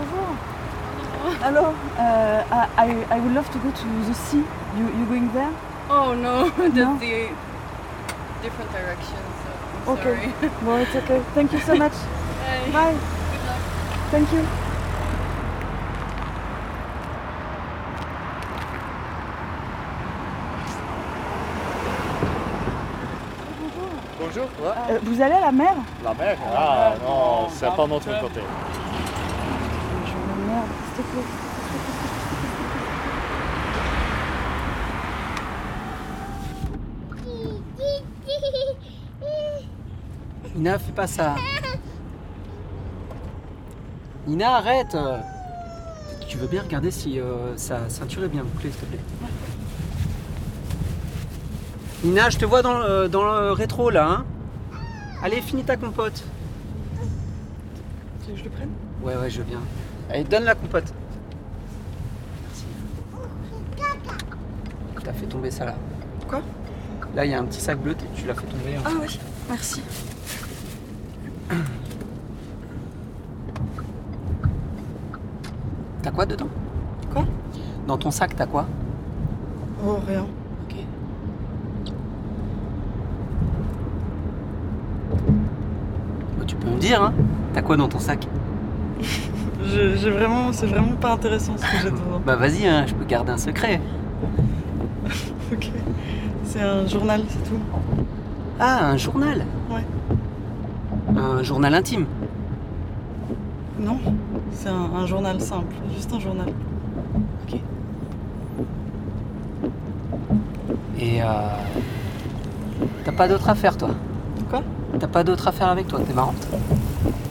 bonjour. Hello. I would love to go to the sea. You going there? Oh no, that's No? the different direction, so I'm Okay. sorry. Well, it's okay. Thank you so much. Bye. Bye. Good luck. Thank you. Bonjour. Ouais. Vous allez à la mer? La mer? Ah non, c'est pas notre côté. Je merde, s'il te plaît. Ina, fais pas ça. Ina, arrête. Tu veux bien regarder si sa ceinture est bien bouclée, s'il te plaît. Ina, je te vois dans le rétro là. Hein. Allez, finis ta compote. Tu veux que je le prenne? Ouais, je veux bien. Allez, donne la compote. Merci. T'as fait tomber ça là. Quoi? Là, il y a un petit sac bleu, tu l'as fait tomber. Ah oui, merci. T'as quoi dedans? Quoi? Dans ton sac, t'as quoi? Oh, rien. Ok. Bah, tu peux me dire, hein? T'as quoi dans ton sac? C'est vraiment pas intéressant ce que j'ai dedans. Bah vas-y, hein, je peux garder un secret. Ok. C'est un journal, c'est tout. Ah, un journal? Ouais. Un journal intime? Non, c'est un journal simple, juste un journal. Ok. Et t'as pas d'autre affaire, toi? Quoi? T'as pas d'autre affaire avec toi, t'es marrante.